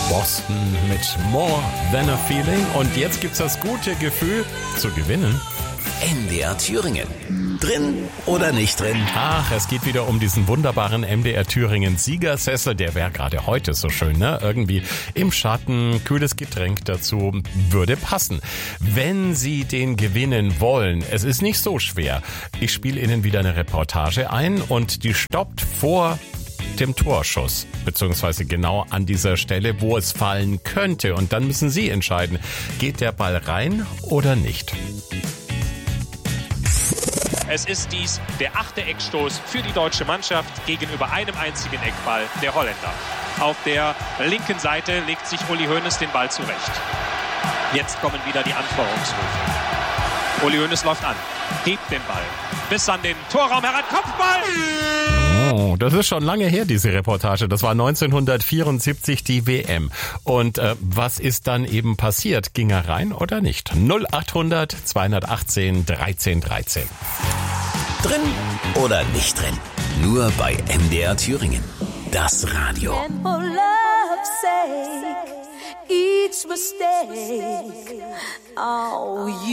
Boston mit More Than a Feeling. Und jetzt gibt's das gute Gefühl zu gewinnen. MDR Thüringen. Drin oder nicht drin? Ach, es geht wieder um diesen wunderbaren MDR Thüringen Siegersessel. Der wäre gerade heute so schön, ne? Irgendwie im Schatten, kühles Getränk dazu, würde passen. Wenn Sie den gewinnen wollen, es ist nicht so schwer. Ich spiele Ihnen wieder eine Reportage ein und die stoppt vor dem Torschuss, beziehungsweise genau an dieser Stelle, wo es fallen könnte. Und dann müssen Sie entscheiden, geht der Ball rein oder nicht? Es ist dies der 8. Eckstoß für die deutsche Mannschaft gegenüber einem einzigen Eckball der Holländer. Auf der linken Seite legt sich Uli Hoeneß den Ball zurecht. Jetzt kommen wieder die Anfeuerungsrufe. Uli Hoeneß läuft an, hebt den Ball bis an den Torraum heran. Kopfball! Oh, das ist schon lange her, diese Reportage. Das war 1974 die WM. Und was ist dann eben passiert? Ging er rein oder nicht? 0800 218 1313. Drin oder nicht drin? Nur bei MDR Thüringen. Das Radio. And for love's sake, each mistake, oh,